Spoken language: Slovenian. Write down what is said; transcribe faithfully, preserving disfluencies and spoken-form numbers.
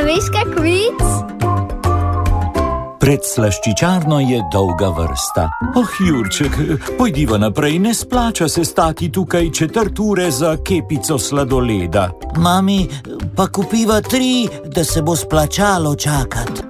veš kak vic? Pred slaščičarno je dolga vrsta. Oh, Jurček, pojdiva naprej, ne splača se stati tukaj četrt ure za kepico sladoleda. Mami, pa kupiva tri, da se bo splačalo čakat.